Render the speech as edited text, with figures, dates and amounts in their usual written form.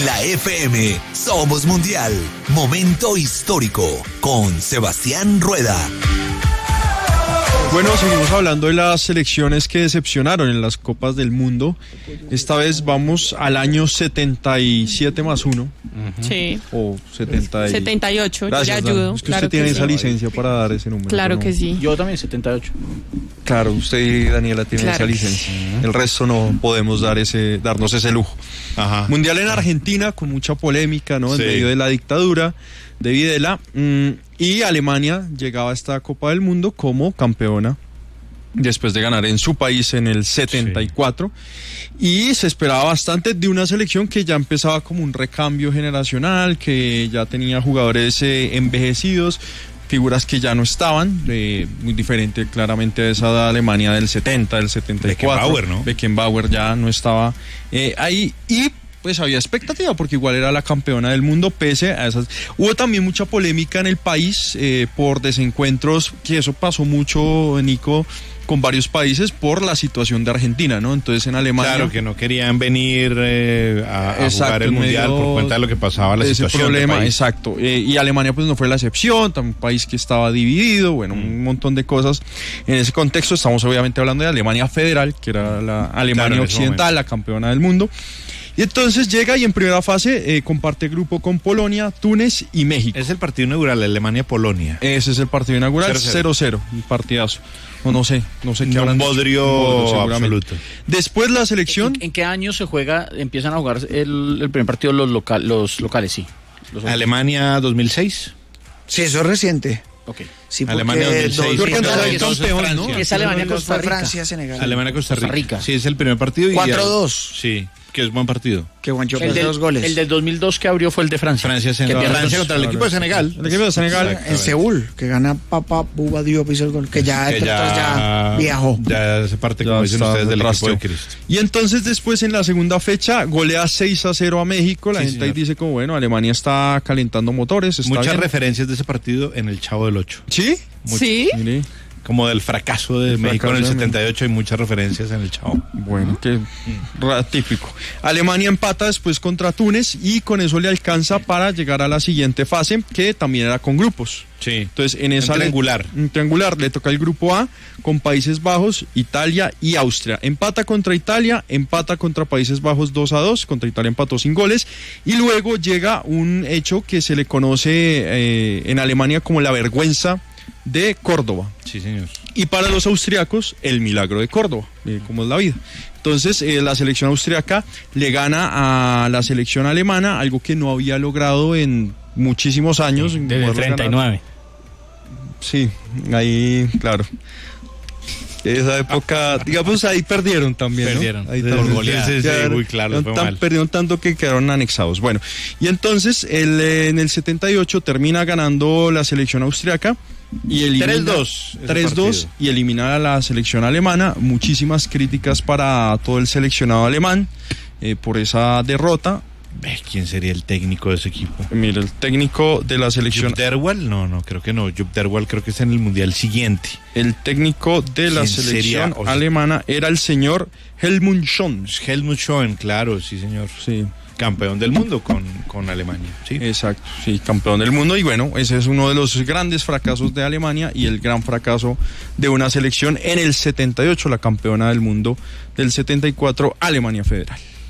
La FM Somos Mundial. Momento histórico con Sebastián Rueda. Bueno, seguimos hablando de las selecciones que decepcionaron en las Copas del Mundo. Esta vez vamos al año 77 más 1. Sí. O 78. Gracias, yo le ayudo. Es que claro usted tiene esa licencia para dar ese número. Claro que sí. Yo también, 78. Claro, usted y Daniela tienen esa licencia. El resto no podemos darnos ese lujo. Ajá. Mundial en Argentina, con mucha polémica, ¿no? Sí. En medio de la dictadura de Videla. Y Alemania llegaba a esta Copa del Mundo como campeona después de ganar en su país en el 74. Sí. Y se esperaba bastante de una selección que ya empezaba como un recambio generacional, que ya tenía jugadores envejecidos, figuras que ya no estaban, muy diferente claramente a esa de Alemania del 70, del 74. Beckenbauer, ¿no? Beckenbauer ya no estaba ahí y pues había expectativa porque igual era la campeona del mundo pese a esas. Hubo también mucha polémica en el país por desencuentros, que eso pasó mucho, Nico, con varios países por la situación de Argentina, ¿no? Entonces en Alemania... Claro, que no querían venir a jugar el Mundial por cuenta de lo que pasaba, la situación problema, del país. exacto. Y Alemania pues no fue la excepción, un país que estaba dividido, bueno, un montón de cosas. En ese contexto estamos obviamente hablando de Alemania Federal, que era la Alemania Occidental, la campeona del mundo. Y entonces llega y en primera fase comparte grupo con Polonia, Túnez y México. Es el partido inaugural, Alemania-Polonia. Ese es el partido inaugural, 0-0, un partidazo. No sé qué habrán dicho. Un bodrio absoluto. Después la selección... ¿En qué año se juega, empiezan a jugar el primer partido los locales, sí? Alemania 2006. Sí, eso es reciente. Ok. Sí, Alemania 2006. Campeón, ¿no? Es Alemania-Costa Rica. Francia, Senegal. Alemania-Costa Rica. Sí, es el primer partido. 4-2. Sí, que es buen partido. Qué buen choque de 2 goles. El del 2002 que abrió fue el de Francia. Francia contra el equipo de Senegal. El equipo de Senegal. En Seúl, que gana Papa Buba Diop hizo el gol, que ya viajó. Ya se parte, como dicen ustedes, del equipo de Cristo. Y entonces después en la segunda fecha golea 6-0 a México. La gente ahí dice como, bueno, Alemania está calentando motores. Muchas referencias de ese partido en el Chavo del Ocho. ¿Sí? ¿Sí? Mire. Como del fracaso de México en el 78, hay muchas referencias en el Chavo. Bueno, que típico. Alemania empata después contra Túnez y con eso le alcanza para llegar a la siguiente fase, que también era con grupos. Sí. Entonces en esa triangular le toca el grupo A con Países Bajos, Italia y Austria. Empata contra Italia, empata contra Países Bajos 2-2, contra Italia empató sin goles y luego llega un hecho que se le conoce en Alemania como la vergüenza de Córdoba. Sí, señor. Y para los austriacos, el milagro de Córdoba, como es la vida. Entonces, la selección austriaca le gana a la selección alemana, algo que no había logrado en muchísimos años. Desde el 39. Sí, ahí, claro. Esa época, digamos, ahí perdieron también, ¿no? Perdieron. Ahí por goleada. Sí, muy claro, fue mal. Perdieron tanto que quedaron anexados. Bueno, y entonces, en el 78 termina ganando la selección austriaca y elimina 3-2 y elimina a la selección alemana. Muchísimas críticas para todo el seleccionado alemán por esa derrota. ¿Quién sería el técnico de ese equipo? Mira, el técnico de la selección... ¿Jupp Derwall? No, creo que no. Jupp Derwall creo que es en el Mundial siguiente. El técnico de la selección alemana era el señor Helmut Schön. Helmut Schön, claro, sí, señor. Sí. Campeón del mundo con Alemania. ¿Sí? Exacto, sí, campeón del mundo. Y bueno, ese es uno de los grandes fracasos de Alemania y el gran fracaso de una selección en el 78, la campeona del mundo del 74, Alemania Federal.